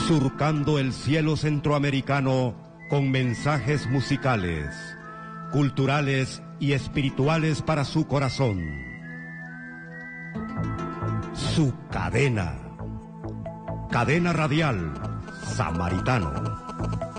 Surcando el cielo centroamericano con mensajes musicales, culturales y espirituales para su corazón. Su cadena. Cadena Radial Samaritano.